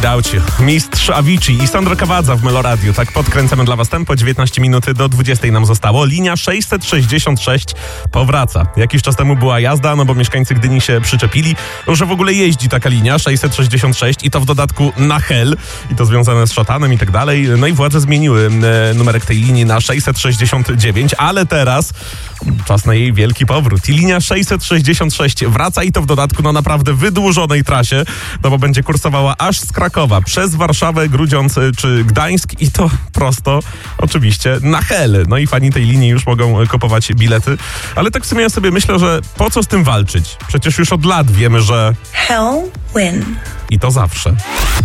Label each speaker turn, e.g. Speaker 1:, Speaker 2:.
Speaker 1: Without You. Mistrz Avicii i Sandro Cavazza w Meloradiu. Tak podkręcamy dla was tempo. 19 minut do 20 nam zostało. Linia 666 powraca. Jakiś czas temu była jazda, no bo mieszkańcy Gdyni się przyczepili, że w ogóle jeździ taka linia 666 i to w dodatku na hel. I to związane z szatanem i tak dalej. No i władze zmieniły numerek tej linii na 669, ale teraz czas na jej wielki powrót. I linia 666 wraca i to w dodatku na naprawdę wydłużonej trasie, no bo będzie kursowała aż z Krakowa, przez Warszawę, Grudziądz czy Gdańsk i to prosto oczywiście na hel. No i fani tej linii już mogą kupować bilety, ale tak w sumie ja sobie myślę, że po co z tym walczyć? Przecież już od lat wiemy, że
Speaker 2: Hell win.
Speaker 1: i to zawsze.